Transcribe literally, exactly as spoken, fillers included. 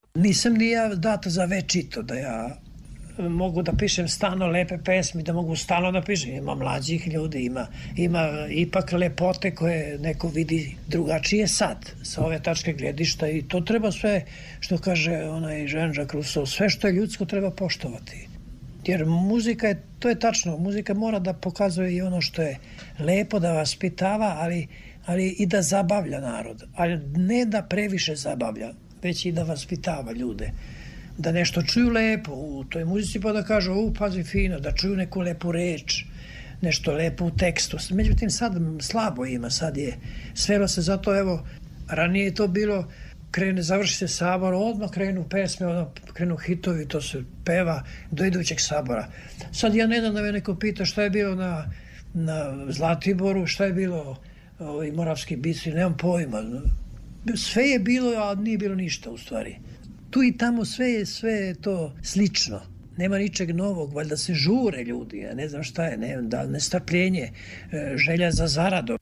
Nisam ni ja data za večito da ja mogu da pišem stalno lepe pesmi, da mogu stalno da pišem. Ima mlađih ljudi, ima, ima ipak lepote koje neko vidi drugačije sad, sa ove tačke gledišta i to treba sve, što kaže onaj Jean-Jacques Rousseau, sve što je ljudsko treba poštovati. Jer muzika je, to je tačno, muzika mora da pokazuje i ono što je lepo, da vaspitava, ali, ali i da zabavlja narod. Ali ne da previše zabavlja, već i da vaspitava ljude. Da nešto čuju lepo u toj muzici, pa da kažu, u, pazi fino, da čuju neku lepu reč, nešto lepo u tekstu. Međutim, sad slabo ima, sad je, svelo se zato, evo, ranije je to bilo, krene, završi se sabor, odmah krenu pesme, odmah krenu hitovi, to se peva do idućeg sabora. Sad ja ne znam da me neko pita šta je bilo na, na Zlatiboru, šta je bilo ovaj, Moravski biser, nemam pojma. Sve je bilo, a nije bilo ništa u stvari. Tu i tamo sve je, sve je to slično. Nema ničeg novog, valjda se žure ljudi, ja ne znam šta je, ne, da nestrpljenje, želja za zaradom.